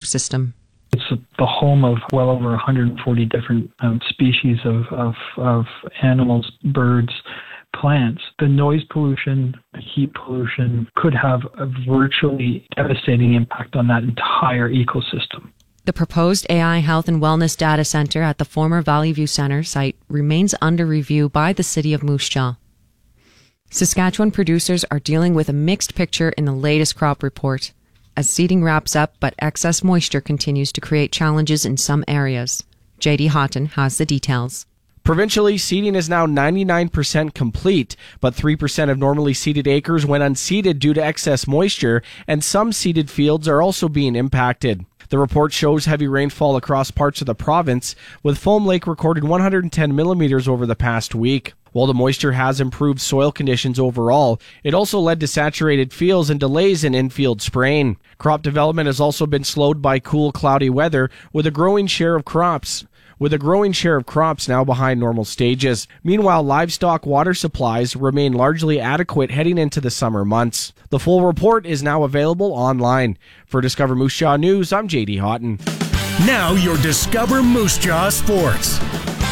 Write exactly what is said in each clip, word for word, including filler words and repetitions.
ecosystem. It's the home of well over one hundred forty different um, species of, of, of animals, birds, plants. The noise pollution, heat pollution could have a virtually devastating impact on that entire ecosystem. The proposed A I Health and Wellness Data Center at the former Valley View Centre site remains under review by the City of Moose Jaw. Saskatchewan producers are dealing with a mixed picture in the latest crop report, as seeding wraps up but excess moisture continues to create challenges in some areas. J D Houghton has the details. Provincially, seeding is now ninety-nine percent complete, but three percent of normally seeded acres went unseeded due to excess moisture, and some seeded fields are also being impacted. The report shows heavy rainfall across parts of the province, with Foam Lake recorded one hundred ten millimeters over the past week. While the moisture has improved soil conditions overall, it also led to saturated fields and delays in infield spraying. Crop development has also been slowed by cool, cloudy weather, with a growing share of crops. with a growing share of crops now behind normal stages. Meanwhile, livestock water supplies remain largely adequate heading into the summer months. The full report is now available online. For Discover Moose Jaw News, I'm J D Houghton. Now your Discover Moose Jaw Sports.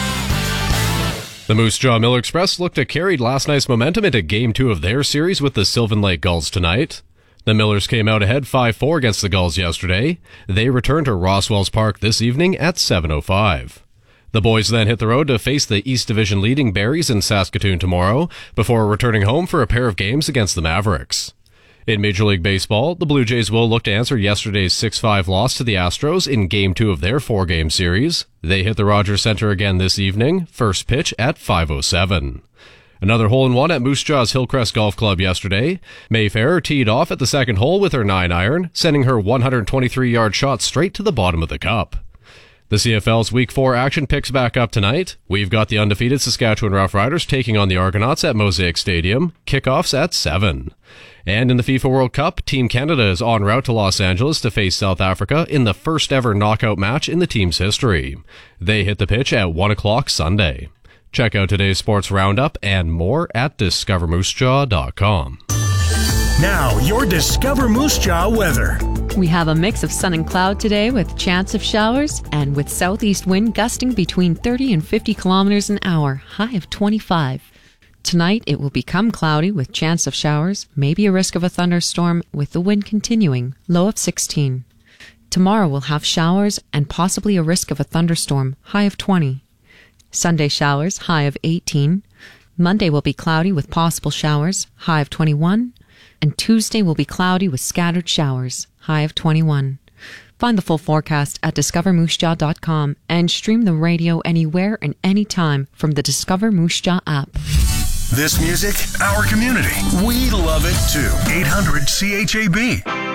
The Moose Jaw Miller Express looked to carry last night's momentum into Game two of their series with the Sylvan Lake Gulls tonight. The Millers came out ahead five four against the Gulls yesterday. They return to Roswells Park this evening at seven oh five. The boys then hit the road to face the East Division leading Berries in Saskatoon tomorrow, before returning home for a pair of games against the Mavericks. In Major League Baseball, the Blue Jays will look to answer yesterday's six five loss to the Astros in Game two of their four-game series. They hit the Rogers Center again this evening, first pitch at five oh seven. Another hole-in-one at Moose Jaw's Hillcrest Golf Club yesterday. Mayfair teed off at the second hole with her nine-iron, sending her one hundred twenty-three yard shot straight to the bottom of the cup. The C F L's Week four action picks back up tonight. We've got the undefeated Saskatchewan Roughriders taking on the Argonauts at Mosaic Stadium. Kickoffs at seven. And in the FIFA World Cup, Team Canada is en route to Los Angeles to face South Africa in the first ever knockout match in the team's history. They hit the pitch at one o'clock Sunday. Check out today's sports roundup and more at discover moose jaw dot com. Now, your Discover Moose Jaw weather. We have a mix of sun and cloud today with chance of showers and with southeast wind gusting between thirty and fifty kilometers an hour, high of twenty-five. Tonight, it will become cloudy with chance of showers, maybe a risk of a thunderstorm with the wind continuing, low of sixteen. Tomorrow we'll have showers and possibly a risk of a thunderstorm, high of twenty. Sunday showers, high of eighteen. Monday will be cloudy with possible showers, high of twenty-one. And Tuesday will be cloudy with scattered showers, high of twenty-one. Find the full forecast at discover moose jaw dot com and stream the radio anywhere and anytime from the Discover Moose Jaw app. This music, our community. We love it too. eight hundred C H A B.